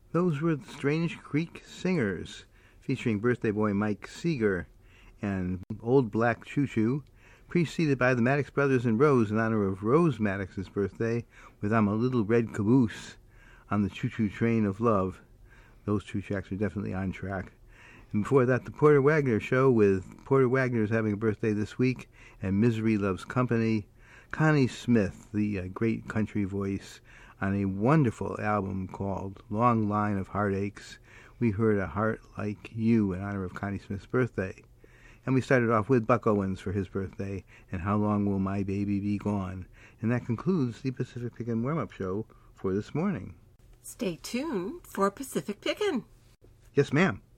Those were the Strange Creek Singers, featuring birthday boy Mike Seeger and Old Black Choo Choo, preceded by the Maddox Brothers and Rose in honor of Rose Maddox's birthday with I'm a Little Red Caboose on the Choo Choo Train of Love. Those two tracks are definitely on track. And before that, the Porter Wagoner Show with Porter Wagoner's having a birthday this week and Misery Loves Company. Connie Smith, the great country voice, on a wonderful album called Long Line of Heartaches. We heard A Heart Like You in honor of Connie Smith's birthday. And we started off with Buck Owens for his birthday and How Long Will My Baby Be Gone? And that concludes the Pacific Pickin' Warm-Up Show for this morning. Stay tuned for Pacific Pickin'. Yes, ma'am.